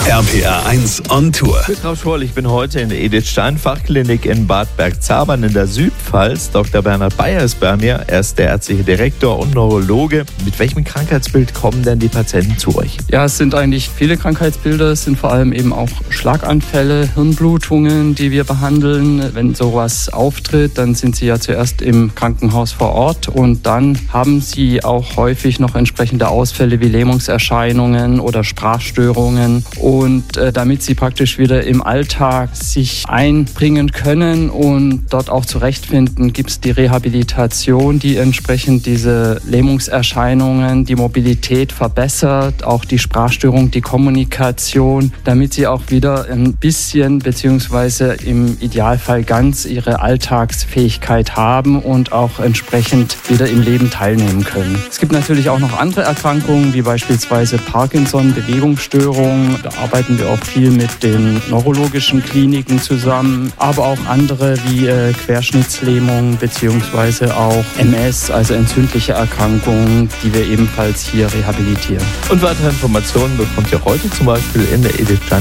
RPR 1 on Tour. Ich bin heute in der Edith-Stein-Fachklinik in Bad Bergzabern in der Südpfalz. Dr. Bernhard Bayer ist bei mir. Er ist der ärztliche Direktor und Neurologe. Mit welchem Krankheitsbild kommen denn die Patienten zu euch? Ja, es sind eigentlich viele Krankheitsbilder. Es sind vor allem eben auch Schlaganfälle, Hirnblutungen, die wir behandeln. Wenn sowas auftritt, dann sind sie ja zuerst im Krankenhaus vor Ort und dann haben sie auch häufig noch entsprechende Ausfälle wie Lähmungserscheinungen oder Sprachstörungen. Und damit sie praktisch wieder im Alltag sich einbringen können und dort auch zurechtfinden, gibt es die Rehabilitation, die entsprechend diese Lähmungserscheinungen, die Mobilität verbessert, auch die Sprachstörung, die Kommunikation, damit sie auch wieder ein bisschen beziehungsweise im Idealfall ganz ihre Alltagsfähigkeit haben und auch entsprechend wieder im Leben teilnehmen können. Es gibt natürlich auch noch andere Erkrankungen, wie beispielsweise Parkinson, Bewegungsstörungen. Da arbeiten wir auch viel mit den neurologischen Kliniken zusammen, aber auch andere wie Querschnittslähmung bzw. auch MS, also entzündliche Erkrankungen, die wir ebenfalls hier rehabilitieren. Und weitere Informationen bekommt ihr heute zum Beispiel in der Edith-Stein